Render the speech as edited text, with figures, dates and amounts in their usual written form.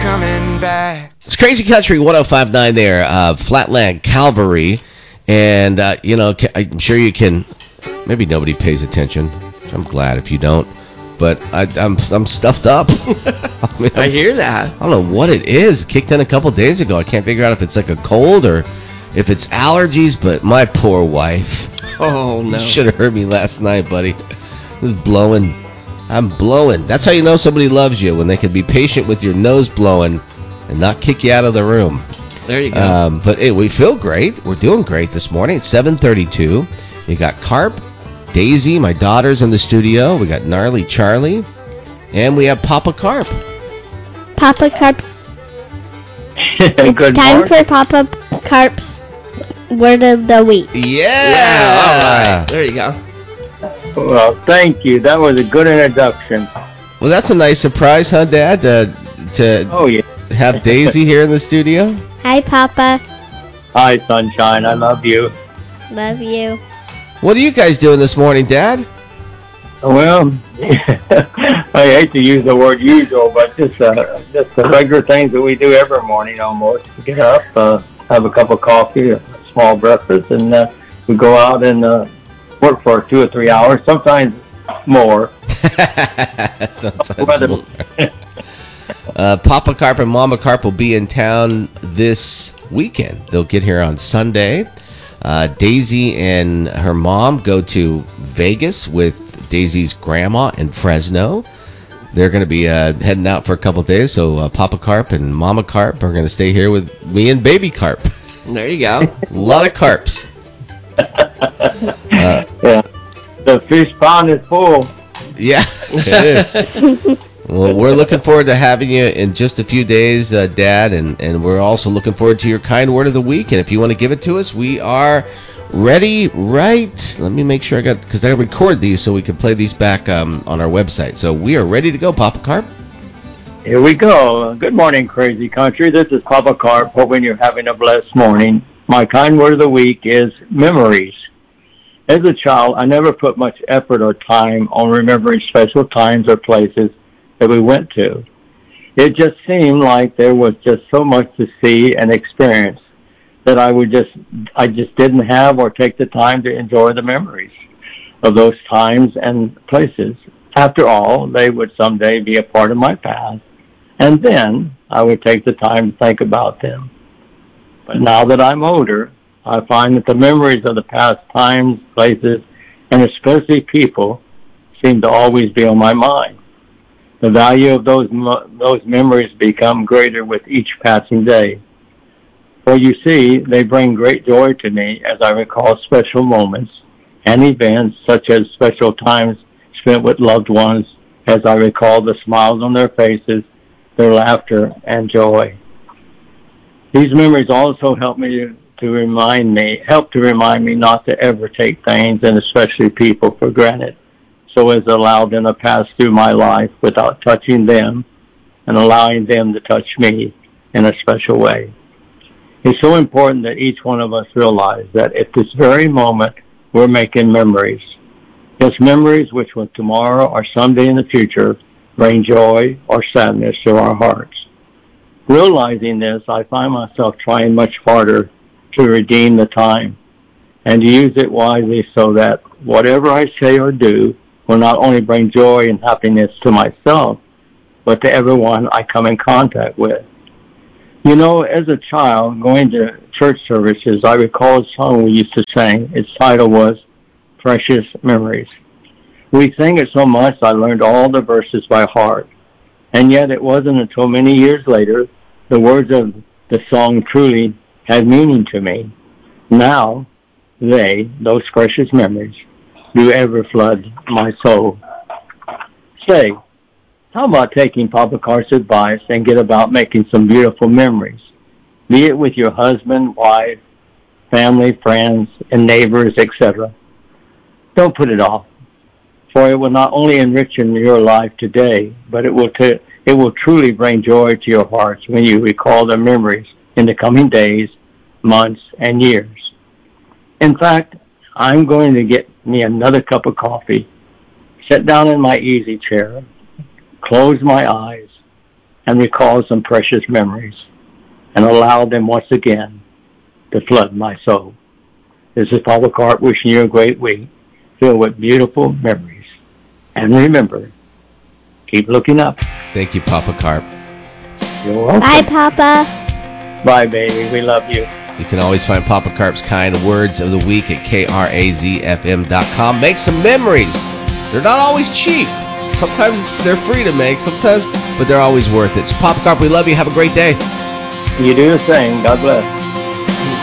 coming back. It's Crazy Country 105.9 there, Flatland Calvary. And, I'm sure you can, maybe nobody pays attention. I'm glad if you don't. But I'm stuffed up. I hear that. I don't know what it is. It kicked in a couple days ago. I can't figure out if it's like a cold or if it's allergies, but my poor wife. Oh, no. You should have heard me last night, buddy. It was blowing. I'm blowing. That's how you know somebody loves you, when they can be patient with your nose blowing and not kick you out of the room. There you go. But hey, we feel great. We're doing great this morning. It's 7:32. You got Carp, Daisy, my daughter's in the studio. We got Gnarly Charlie, and we have Papa Carp. Papa Carp's. It's time for Papa Carp's Word of the Week. Yeah. All right. There you go. Well, thank you. That was a good introduction. Well, that's a nice surprise, huh, Dad? Oh, yeah. Have Daisy here in the studio. Hi, Papa. Hi, Sunshine. I love you. Love you. What are you guys doing this morning, Dad? Well, I hate to use the word usual, but just the regular things that we do every morning almost. We get up, have a cup of coffee, a small breakfast, and we go out and work for 2 or 3 hours, sometimes more. Sometimes more. Papa Carp and Mama Carp will be in town this weekend. They'll get here on Sunday. Daisy and her mom go to Vegas with Daisy's grandma in Fresno. They're going to be heading out for a couple days, so Papa Carp and Mama Carp are going to stay here with me and Baby Carp. There you go. A lot of carps. Yeah. The fish pond is full. Yeah, it is. Well, we're looking forward to having you in just a few days, Dad, and we're also looking forward to your kind word of the week. And if you want to give it to us, we are ready, right? Let me make sure because I record these so we can play these back on our website. So we are ready to go, Papa Carp. Here we go. Good morning, Crazy Country. This is Papa Carp, hoping you're having a blessed morning. My kind word of the week is memories. As a child, I never put much effort or time on remembering special times or places that we went to. It just seemed like there was just so much to see and experience that I just didn't have or take the time to enjoy the memories of those times and places. After all, they would someday be a part of my past, and then I would take the time to think about them. But now that I'm older, I find that the memories of the past times, places, and especially people seem to always be on my mind. The value of those memories become greater with each passing day. For you see, they bring great joy to me as I recall special moments and events such as special times spent with loved ones as I recall the smiles on their faces, their laughter, and joy. These memories also help to remind me not to ever take things and especially people for granted, so as to allow them to pass through my life without touching them and allowing them to touch me in a special way. It's so important that each one of us realize that at this very moment we're making memories. Yes, memories which will tomorrow or someday in the future bring joy or sadness to our hearts. Realizing this, I find myself trying much harder to redeem the time and to use it wisely so that whatever I say or do will not only bring joy and happiness to myself, but to everyone I come in contact with. You know, as a child, going to church services, I recall a song we used to sing. Its title was Precious Memories. We sang it so much I learned all the verses by heart. And yet it wasn't until many years later the words of the song truly had meaning to me. Now, those precious memories, do ever flood my soul. Say, how about taking Papa Carp's advice and get about making some beautiful memories, be it with your husband, wife, family, friends, and neighbors, etc. Don't put it off, for it will not only enrich your life today, but it will truly bring joy to your hearts when you recall the memories in the coming days, months, and years. In fact, I'm going to get me another cup of coffee, sit down in my easy chair, close my eyes, and recall some precious memories and allow them once again to flood my soul. This is Papa Carp wishing you a great week filled with beautiful memories. And remember, keep looking up. Thank you, Papa Carp. You're welcome. Bye, Papa. Bye, baby. We love you. You can always find Papa Carp's kind words of the week at krazfm.com. Make some memories. They're not always cheap. Sometimes they're free to make, sometimes, but they're always worth it. So Papa Carp, we love you. Have a great day. You do the same. God bless.